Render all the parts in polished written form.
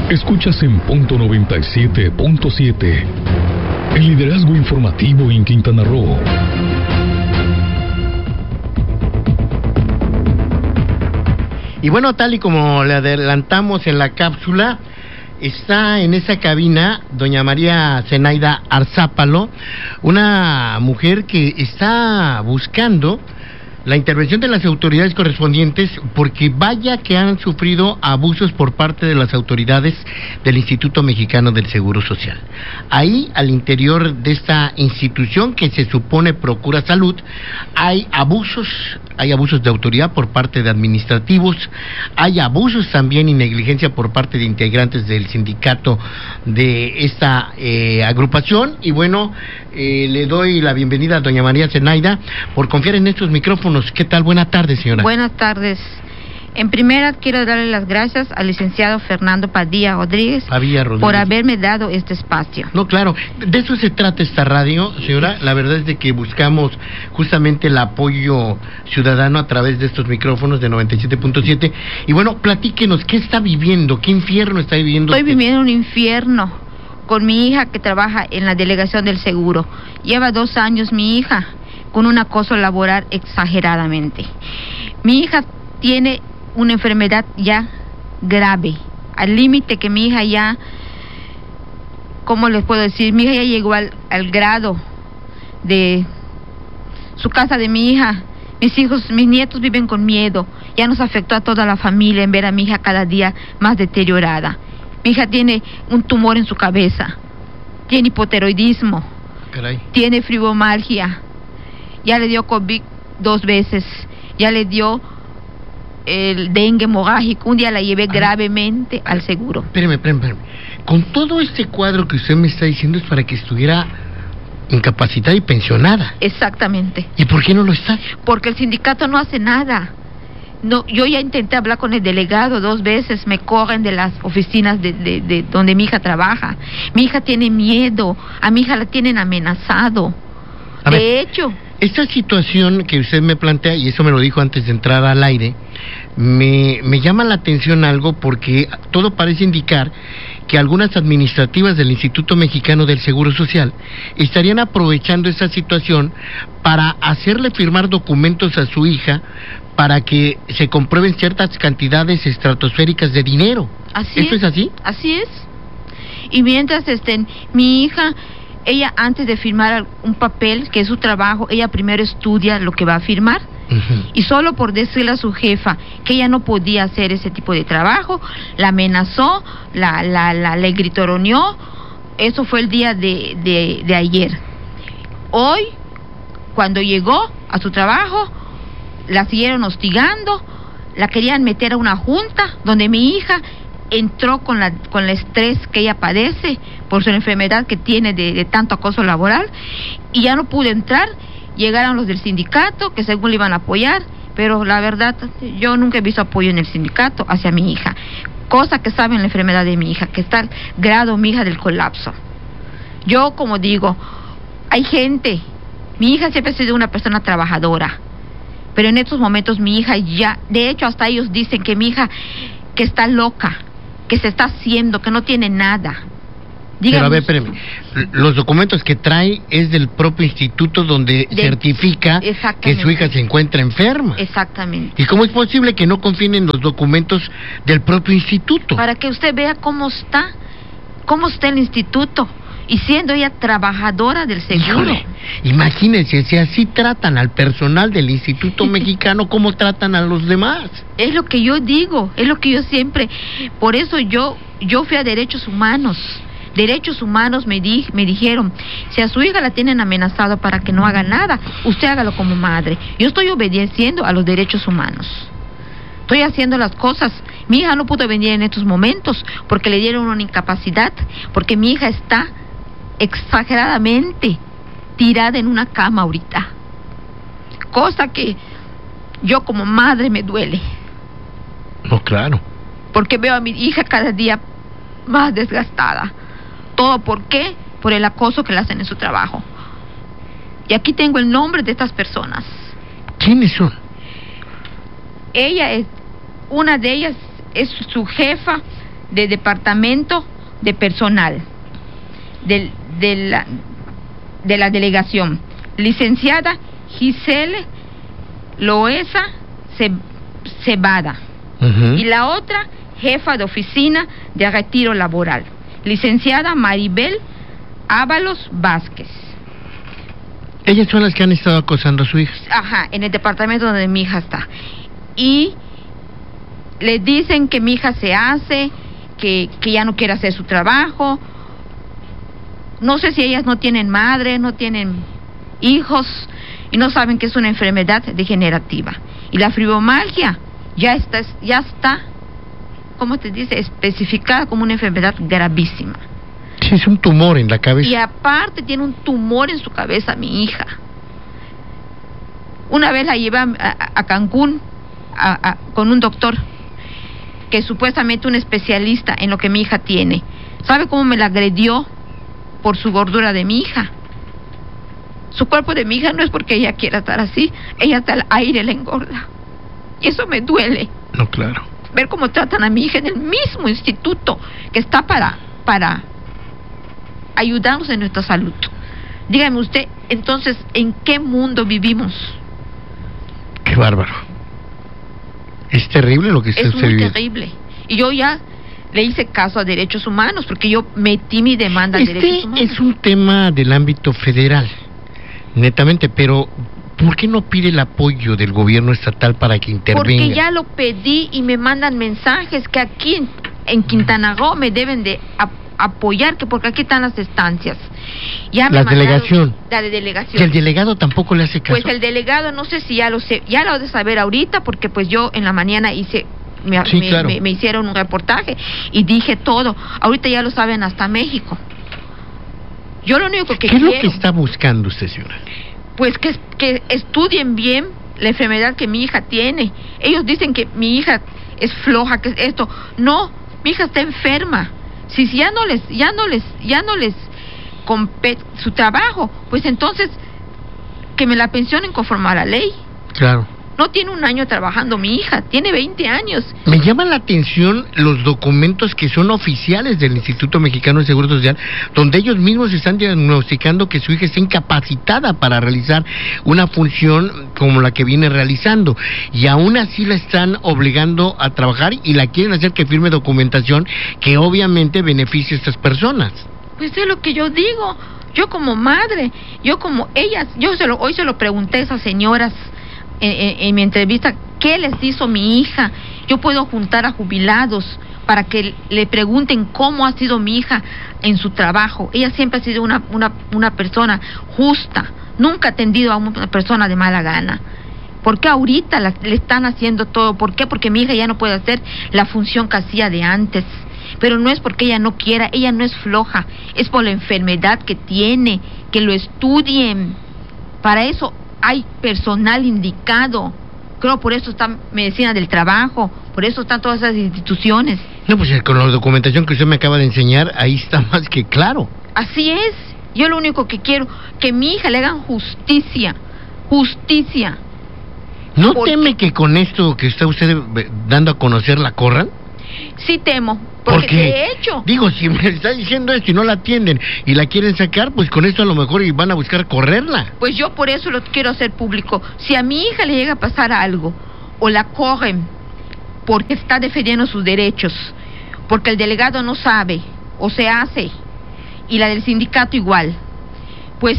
Escuchas en punto 97.7. El liderazgo informativo en Quintana Roo. Y bueno, tal y como le adelantamos en la cápsula, está en esa cabina doña María Zenaida Arzápalo, una mujer que está buscando la intervención de las autoridades correspondientes, porque vaya que han sufrido abusos por parte de las autoridades del Instituto Mexicano del Seguro Social. Ahí, al interior de esta institución que se supone procura salud, hay abusos de autoridad por parte de administrativos, hay abusos también y negligencia por parte de integrantes del sindicato de esta agrupación. Y bueno, le doy la bienvenida a doña María Zenaida por confiar en estos micrófonos. ¿Qué tal? Buenas tardes, señora. Buenas tardes. En primera, quiero darle las gracias al licenciado Fernando Padilla Rodríguez por haberme dado este espacio. No, claro, de eso se trata esta radio, señora. La verdad es de que buscamos justamente el apoyo ciudadano a través de estos micrófonos de 97.7. Y bueno, platíquenos, ¿qué está viviendo? ¿Qué infierno está viviendo? Estoy viviendo un infierno con mi hija que trabaja en la delegación del seguro. Lleva 2 años mi hija con un acoso laboral exageradamente. Mi hija tiene una enfermedad ya grave, al límite que mi hija ya, ¿cómo les puedo decir? Mi hija ya llegó al grado de su casa de mi hija. Mis nietos viven con miedo. Ya nos afectó a toda la familia en ver a mi hija cada día más deteriorada. Mi hija tiene un tumor en su cabeza, tiene hipotiroidismo, tiene fibromialgia, ya le dio COVID 2 veces, ya le dio el dengue hemorrágico. Un día la llevé gravemente al seguro. Espérame. Con todo este cuadro que usted me está diciendo es para que estuviera incapacitada y pensionada. Exactamente. ¿Y por qué no lo está? Porque el sindicato no hace nada. No, yo ya intenté hablar con el delegado 2 veces, me corren de las oficinas de donde mi hija trabaja. Mi hija tiene miedo, a mi hija la tienen amenazado. De hecho, esta situación que usted me plantea, y eso me lo dijo antes de entrar al aire, me llama la atención algo, porque todo parece indicar que algunas administrativas del Instituto Mexicano del Seguro Social estarían aprovechando esta situación para hacerle firmar documentos a su hija para que se comprueben ciertas cantidades estratosféricas de dinero. ¿Eso es así? Así es. Y mientras mi hija, ella antes de firmar un papel, que es su trabajo, ella primero estudia lo que va a firmar. Y solo por decirle a su jefa que ella no podía hacer ese tipo de trabajo, la amenazó, le gritoneó. Eso fue el día de ayer. Hoy, cuando llegó a su trabajo, la siguieron hostigando, la querían meter a una junta donde mi hija entró con el estrés que ella padece por su enfermedad que tiene de tanto acoso laboral, y ya no pudo entrar. Llegaron los del sindicato que según le iban a apoyar, pero la verdad yo nunca he visto apoyo en el sindicato hacia mi hija, cosa que saben la enfermedad de mi hija, que está al grado mi hija del colapso. Yo, como digo, hay gente, mi hija siempre ha sido una persona trabajadora, pero en estos momentos mi hija ya, de hecho hasta ellos dicen que mi hija que está loca, que se está haciendo, que no tiene nada. Díganos. Pero a ver, espérame, los documentos que trae es del propio instituto donde certifica que su hija se encuentra enferma. Exactamente. ¿Y cómo es posible que no confíen en los documentos del propio instituto? Para que usted vea cómo está el instituto, y siendo ella trabajadora del seguro. Híjole, imagínense, si así tratan al personal del Instituto Mexicano, ¿cómo tratan a los demás? Es lo que yo digo, es lo que yo siempre, por eso yo fui a Derechos Humanos. Derechos Humanos me dijeron, si a su hija la tienen amenazado para que no haga nada, usted hágalo como madre. Yo estoy obedeciendo a los derechos humanos. Estoy haciendo las cosas. Mi hija no pudo venir en estos momentos porque le dieron una incapacidad, porque mi hija está exageradamente tirada en una cama ahorita. Cosa que yo como madre me duele. No, claro. Porque veo a mi hija cada día más desgastada. ¿Todo por qué? Por el acoso que le hacen en su trabajo. Y aquí tengo el nombre de estas personas. ¿Quiénes son? Una de ellas es su jefa, de Departamento de Personal de la delegación, licenciada Giselle Loesa Cebada, y la otra, jefa de oficina de retiro laboral, licenciada Maribel Ábalos Vázquez. Ellas son las que han estado acosando a su hija. Ajá, en el departamento donde mi hija está. Y le dicen que mi hija se hace, que ya no quiere hacer su trabajo. No sé si ellas no tienen madre, no tienen hijos y no saben que es una enfermedad degenerativa. Y la fibromialgia ya está, ¿cómo te dice?, especificada como una enfermedad gravísima. Sí, es un tumor en la cabeza. Y aparte tiene un tumor en su cabeza mi hija. Una vez la llevé a Cancún con un doctor que es supuestamente un especialista en lo que mi hija tiene. ¿Sabe cómo me la agredió por su gordura de mi hija? Su cuerpo de mi hija no es porque ella quiera estar así, ella hasta el aire le engorda. Y eso me duele. No, claro. Ver cómo tratan a mi hija en el mismo instituto que está para ayudarnos en nuestra salud. Dígame usted, entonces, ¿en qué mundo vivimos? Qué bárbaro. Es terrible lo que está sucediendo. viviendo. Es muy terrible. Y yo ya le hice caso a Derechos Humanos, porque yo metí mi demanda a Derechos Humanos. Es un tema del ámbito federal, netamente, pero ¿por qué no pide el apoyo del gobierno estatal para que intervenga? Porque ya lo pedí y me mandan mensajes que aquí en Quintana Roo me deben de apoyar, que porque aquí están las estancias. Ya me mandaron la delegación. Que el delegado tampoco le hace caso. Pues el delegado no sé si ya lo ha de saber ahorita, porque pues yo en la mañana me hicieron un reportaje y dije todo. Ahorita ya lo saben hasta México. Yo lo único que quiero... ¿Qué es lo que está buscando usted, señora? Pues que estudien bien la enfermedad que mi hija tiene. Ellos dicen que mi hija es floja, que es esto. No, mi hija está enferma. Si ya no les compete su trabajo, pues entonces que me la pensionen conforme a la ley. Claro. No tiene un año trabajando mi hija, tiene 20 años. Me llama la atención los documentos que son oficiales del Instituto Mexicano de Seguro Social, donde ellos mismos están diagnosticando que su hija está incapacitada para realizar una función como la que viene realizando, y aún así la están obligando a trabajar y la quieren hacer que firme documentación que obviamente beneficie a estas personas. Pues es lo que yo digo, yo como madre, yo como ellas, hoy se lo pregunté a esas señoras en mi entrevista, ¿qué les hizo mi hija? Yo puedo juntar a jubilados para que le pregunten cómo ha sido mi hija en su trabajo. Ella siempre ha sido una persona justa, nunca ha atendido a una persona de mala gana. ¿Por qué ahorita le están haciendo todo? ¿Por qué? Porque mi hija ya no puede hacer la función que hacía de antes. Pero no es porque ella no quiera, ella no es floja, es por la enfermedad que tiene, que lo estudien. Para eso hay personal indicado. Creo por eso está Medicina del Trabajo, por eso están todas esas instituciones. No, pues con la documentación que usted me acaba de enseñar, ahí está más que claro. Así es. Yo lo único que quiero, que mi hija le hagan justicia. Justicia. ¿No teme que con esto que está usted dando a conocer la corran? Sí temo, porque de hecho... Digo, si me está diciendo esto y no la atienden y la quieren sacar, pues con esto a lo mejor van a buscar correrla. Pues yo por eso lo quiero hacer público. Si a mi hija le llega a pasar algo, o la corren porque está defendiendo sus derechos, porque el delegado no sabe, o se hace, y la del sindicato igual, pues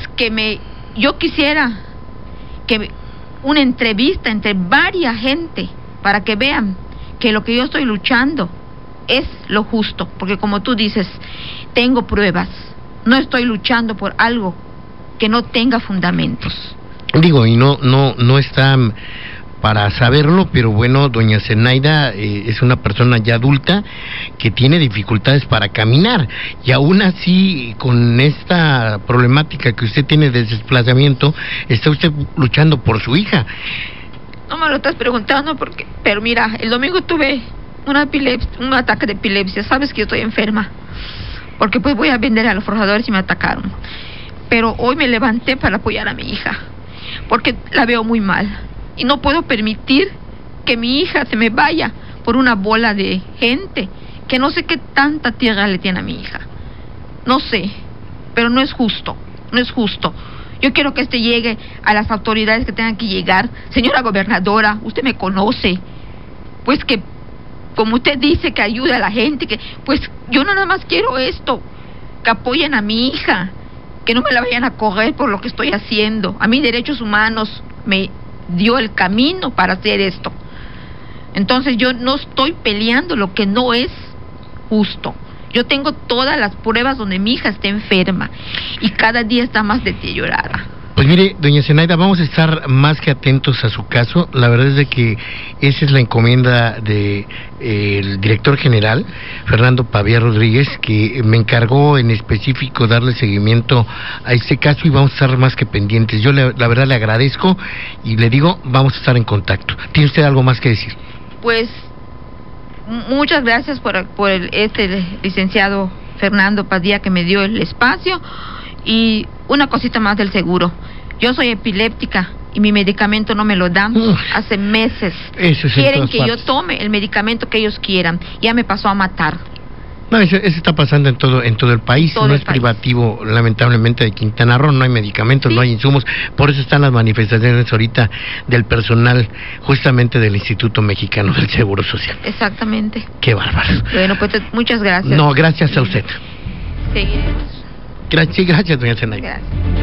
yo quisiera que una entrevista entre varias gente, para que vean que lo que yo estoy luchando es lo justo, porque como tú dices, tengo pruebas, no estoy luchando por algo que no tenga fundamentos. Digo, y no está para saberlo, pero bueno, doña Zenaida es una persona ya adulta que tiene dificultades para caminar, y aún así, con esta problemática que usted tiene de desplazamiento, está usted luchando por su hija. No me lo estás preguntando pero mira, el domingo tuve un ataque de epilepsia. Sabes que yo estoy enferma, porque pues voy a vender a los forjadores y me atacaron. Pero hoy me levanté para apoyar a mi hija, porque la veo muy mal y no puedo permitir que mi hija se me vaya por una bola de gente que no sé qué tanta tierra le tiene a mi hija. No sé, pero no es justo, no es justo. Yo quiero que llegue a las autoridades que tengan que llegar. Señora gobernadora, usted me conoce. Pues que, como usted dice, que ayude a la gente, que pues yo nada más quiero esto, que apoyen a mi hija, que no me la vayan a correr por lo que estoy haciendo. A mí Derechos Humanos me dio el camino para hacer esto. Entonces yo no estoy peleando lo que no es justo. Yo tengo todas las pruebas donde mi hija está enferma y cada día está más deteriorada. Pues mire, doña Zenaida, vamos a estar más que atentos a su caso. La verdad es de que esa es la encomienda de el director general, Fernando Pavía Rodríguez, que me encargó en específico darle seguimiento a este caso y vamos a estar más que pendientes. Yo la verdad le agradezco y le digo, vamos a estar en contacto. ¿Tiene usted algo más que decir? Pues muchas gracias por este licenciado Fernando Padilla que me dio el espacio. Y una cosita más del seguro. Yo soy epiléptica y mi medicamento no me lo dan hace meses. Quieren que yo tome el medicamento que ellos quieran. Ya me pasó a matar. No, eso está pasando en todo el país. No es privativo, lamentablemente, de Quintana Roo. No hay medicamentos, no hay insumos. Por eso están las manifestaciones ahorita del personal, justamente del Instituto Mexicano del Seguro Social. Exactamente. Qué bárbaro. Bueno, pues muchas gracias. No, gracias a usted. Seguiremos. Gracias, doña Zenaida. Gracias.